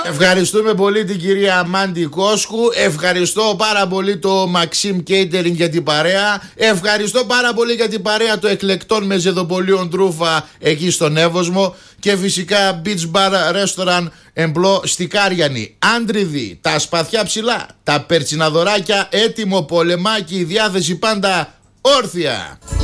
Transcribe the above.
Ευχαριστούμε πολύ την κυρία Αμάντη Κόσκου. Ευχαριστώ πάρα πολύ το Maxim Catering για την παρέα. Ευχαριστώ πάρα πολύ για την παρέα το Εκλεκτών Μεζεδοπολίων Τρούφα εκεί στον Εύωσμο. Και φυσικά Beach Bar Restaurant Εμπλό στη Κάριανη. Άντριδη, τα σπαθιά ψηλά, τα περτσιναδωράκια έτοιμο πολεμάκι, η διάθεση πάντα όρθια.